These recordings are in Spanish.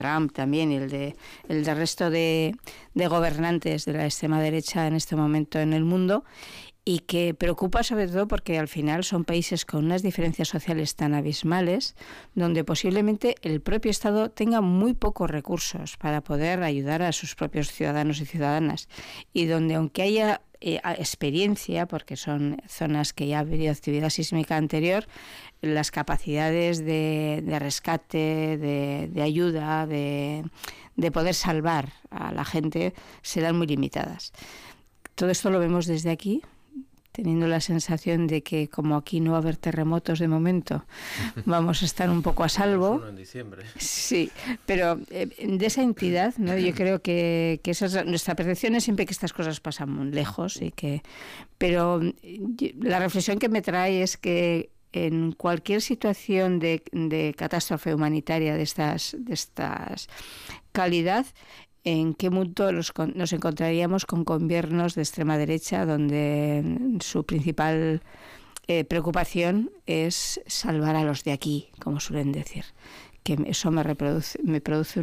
Trump también y el de resto de gobernantes de la extrema derecha en este momento en el mundo, y que preocupa sobre todo porque al final son países con unas diferencias sociales tan abismales, donde posiblemente el propio Estado tenga muy pocos recursos para poder ayudar a sus propios ciudadanos y ciudadanas, y donde aunque haya experiencia, porque son zonas que ya ha habido actividad sísmica anterior, las capacidades de rescate, de ayuda, de poder salvar a la gente serán muy limitadas. Todo esto lo vemos desde aquí, teniendo la sensación de que como aquí no va a haber terremotos de momento, vamos a estar un poco a salvo. Uno en diciembre. Sí, pero de esa entidad, ¿no? Yo creo que esa es nuestra percepción, es siempre que estas cosas pasan muy lejos, pero la reflexión que me trae es que en cualquier situación de catástrofe humanitaria de estas calidad, ¿en qué mundo nos encontraríamos con gobiernos de extrema derecha donde su principal preocupación es salvar a los de aquí, como suelen decir? Que eso me produce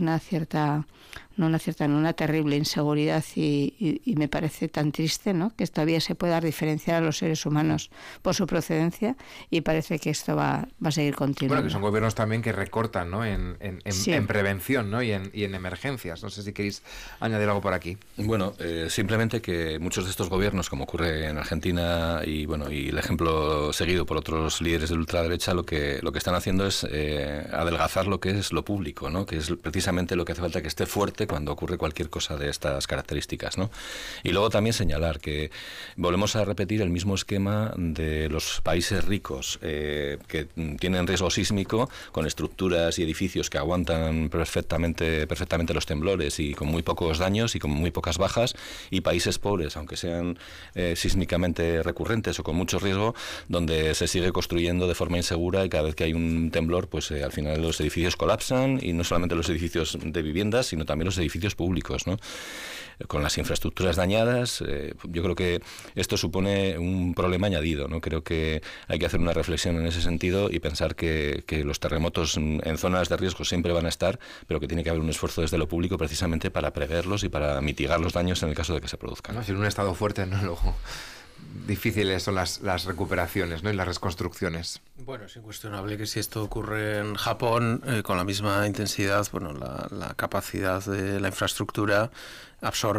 una terrible inseguridad y me parece tan triste, ¿no?, que todavía se pueda diferenciar a los seres humanos por su procedencia, y parece que esto va a seguir continuando. Bueno, que son gobiernos también que recortan, ¿no?, en prevención, ¿no?, y en emergencias. No sé si queréis añadir algo por aquí. Bueno, simplemente que muchos de estos gobiernos, como ocurre en Argentina y el ejemplo seguido por otros líderes de ultraderecha, lo que están haciendo es adelgazar lo que es lo público, ¿no?, que es precisamente lo que hace falta, que esté fuerte cuando ocurre cualquier cosa de estas características, ¿no? Y luego también señalar que volvemos a repetir el mismo esquema de los países ricos que tienen riesgo sísmico, con estructuras y edificios que aguantan perfectamente los temblores y con muy pocos daños y con muy pocas bajas, y países pobres, aunque sean sísmicamente recurrentes o con mucho riesgo, donde se sigue construyendo de forma insegura, y cada vez que hay un temblor, pues al final los edificios colapsan, y no solamente los edificios de viviendas, sino también los edificios públicos, ¿no?, con las infraestructuras dañadas. Yo creo que esto supone un problema añadido, ¿no? Creo que hay que hacer una reflexión en ese sentido y pensar que los terremotos en zonas de riesgo siempre van a estar, pero que tiene que haber un esfuerzo desde lo público precisamente para preverlos y para mitigar los daños en el caso de que se produzcan. No, si en un estado fuerte, no, luego difíciles son las recuperaciones, ¿no?, y las reconstrucciones. Bueno, es incuestionable que si esto ocurre en Japón con la misma intensidad, la capacidad de la infraestructura absorbe